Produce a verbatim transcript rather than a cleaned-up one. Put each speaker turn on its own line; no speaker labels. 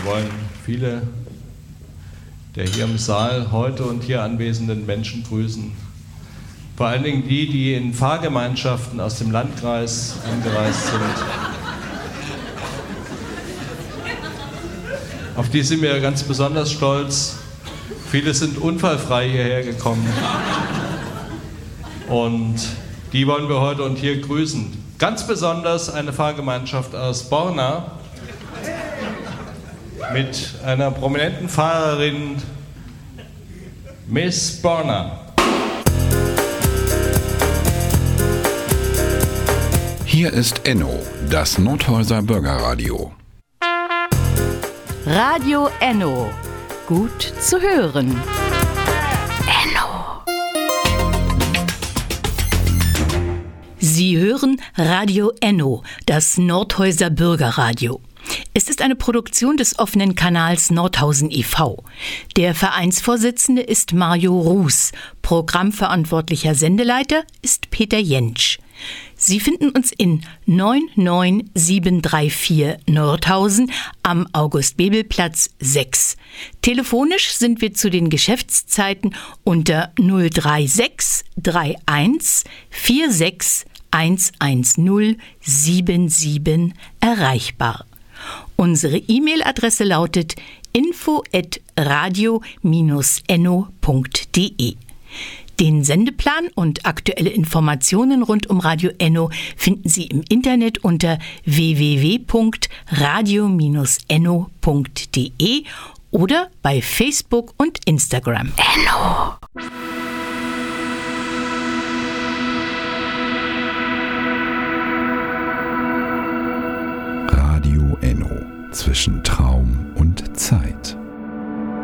Wir wollen viele der hier im Saal heute und hier anwesenden Menschen grüßen. Vor allen Dingen die, die in Fahrgemeinschaften aus dem Landkreis angereist sind. Auf die sind wir ganz besonders stolz. Viele sind unfallfrei hierher gekommen. Und die wollen wir heute und hier grüßen. Ganz besonders eine Fahrgemeinschaft aus Borna mit einer prominenten Fahrerin, Miss Borna.
Hier ist Enno, das Nothäuser Bürgerradio.
Radio Enno. Gut zu hören. Enno. Sie hören Radio Enno, das Nothäuser Bürgerradio. Es ist eine Produktion des offenen Kanals Nordhausen e V Der Vereinsvorsitzende ist Mario Ruß. Programmverantwortlicher Sendeleiter ist Peter Jentsch. Sie finden uns in neun neun sieben drei vier Nordhausen am August-Bebel-Platz sechs. Telefonisch sind wir zu den Geschäftszeiten unter null drei sechs drei eins vier sechs eins eins null sieben sieben erreichbar. Unsere E-Mail-Adresse lautet info at radio dash enno punkt de. Den Sendeplan und aktuelle Informationen rund um Radio Enno finden Sie im Internet unter w w w punkt radio dash enno punkt de oder bei Facebook und Instagram. Enno!
Radio Enno, zwischen Traum und Zeit.